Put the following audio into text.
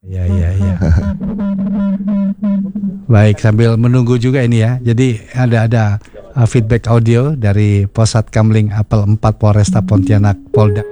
Iya, iya, iya. Baik, sambil menunggu juga ini ya. Jadi ada feedback audio dari Posat Kamling Apel 4 Polresta Pontianak Polda